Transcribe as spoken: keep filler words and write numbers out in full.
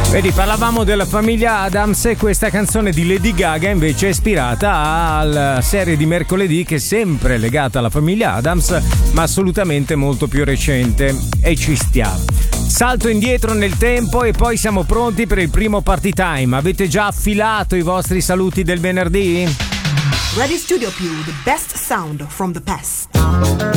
Vedi, parlavamo della famiglia Addams e questa canzone di Lady Gaga invece è ispirata alla serie di mercoledì che è sempre legata alla famiglia Addams, ma assolutamente molto più recente, e ci stiamo. Salto indietro nel tempo e poi siamo pronti per il primo party time. Avete già affilato i vostri saluti del venerdì? Radio Studio Più, the best sound from the past.